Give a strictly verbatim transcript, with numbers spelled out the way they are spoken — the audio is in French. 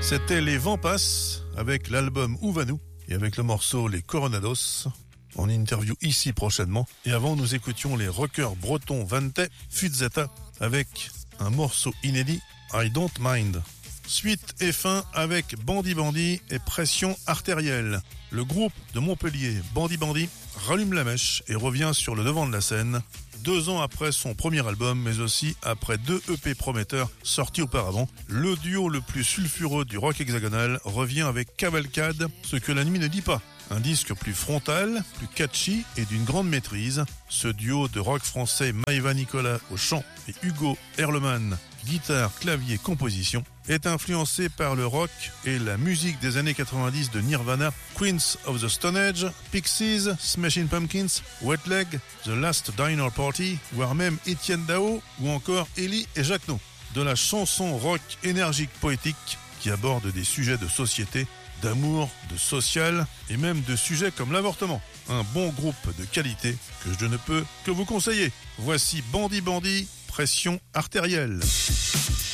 C'était les Vents Passent avec l'album Ouvanou et avec le morceau Les Coronados. En interview ici prochainement. Et avant, nous écoutions les rockers bretons Vante Fuzzetta avec un morceau inédit, I Don't Mind. Suite et fin avec Bandit Bandit et Pression Artérielle. Le groupe de Montpellier, Bandit Bandit, rallume la mèche et revient sur le devant de la scène, deux ans après son premier album, mais aussi après deux E P prometteurs sortis auparavant. Le duo le plus sulfureux du rock hexagonal revient avec Cavalcade, ce que la nuit ne dit pas. Un disque plus frontal, plus catchy et d'une grande maîtrise. Ce duo de rock français Maïva Nicolas au chant et Hugo Erlemann, guitare, clavier, composition, est influencé par le rock et la musique des années quatre-vingt-dix de Nirvana, Queens of the Stone Age, Pixies, Smashing Pumpkins, Wet Leg, The Last Diner Party, voire même Étienne Dao ou encore Elie et Jacquenot. De la chanson rock énergique poétique qui aborde des sujets de société, d'amour, de social et même de sujets comme l'avortement. Un bon groupe de qualité que je ne peux que vous conseiller. Voici Bandit Bandit, Pression Artérielle.